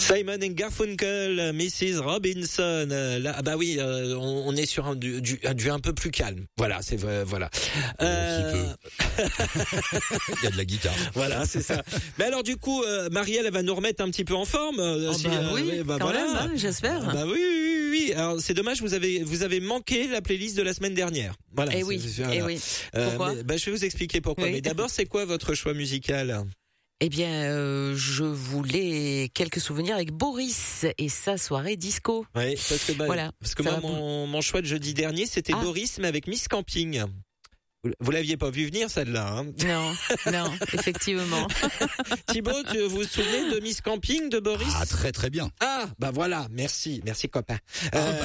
Simon and Garfunkel, Mrs. Robinson. Là, ah bah oui, on est sur du un peu plus calme. Voilà, c'est vrai, voilà. Il y a de la guitare. Voilà, c'est ça. Mais alors du coup, Marielle, elle va nous remettre un petit peu en forme. Oui, bah, quand voilà. même, hein, j'espère. Bah oui. Alors c'est dommage, vous avez manqué la playlist de la semaine dernière. Voilà. Eh oui. Pourquoi je vais vous expliquer pourquoi. Oui. Mais d'abord, c'est quoi votre choix musical? Eh bien, je voulais quelques souvenirs avec Boris et sa soirée disco. Oui, Voilà. Parce que moi, mon choix de jeudi dernier, c'était Boris, mais avec Miss Camping. Vous l'aviez pas vu venir, celle-là, hein? Non, effectivement. Thibaut, vous vous souvenez de Miss Camping de Boris? Ah, très très bien. Ah, bah voilà, merci copain.